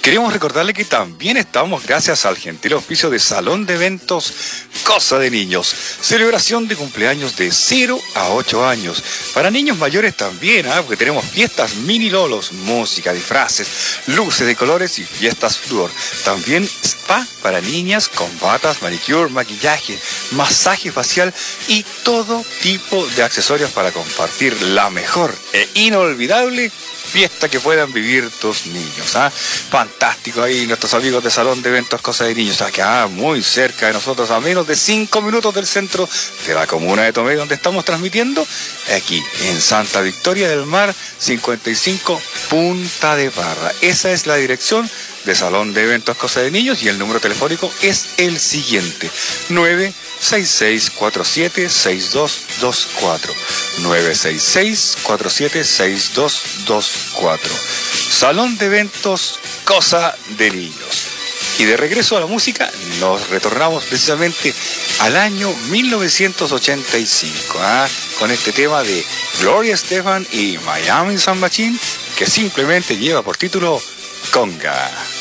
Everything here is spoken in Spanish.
Queremos recordarle que también estamos gracias al gentil auspicio de Salón de Eventos Cosa de Niños. Celebración de cumpleaños de 0 a 8 años. Para niños mayores también, porque tenemos fiestas mini lolos, música, disfraces, luces de colores y fiestas flúor. También spa para niñas con batas, manicure, maquillaje, masaje facial y todo tipo de accesorios para compartir la mejor e inolvidable fiesta que puedan vivir tus niños. Fantástico ahí nuestros amigos de Salón de Eventos Cosa de Niños, acá muy cerca de nosotros, a menos de 5 minutos del centro de la comuna de Tomé, donde estamos transmitiendo aquí en Santa Victoria del Mar 55, Punta de Parra. Esa es la dirección de Salón de Eventos Cosa de Niños y el número telefónico es el siguiente: 966-476224. 966-476224. Salón de Eventos Cosa de Niños. Y de regreso a la música, nos retornamos precisamente al año 1985, con este tema de Gloria Estefan y Miami Sound Machine, que simplemente lleva por título Conga.